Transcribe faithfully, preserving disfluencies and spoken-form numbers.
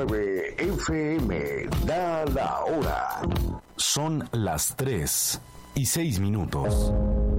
nueve F M da la hora. Son las tres y seis minutos.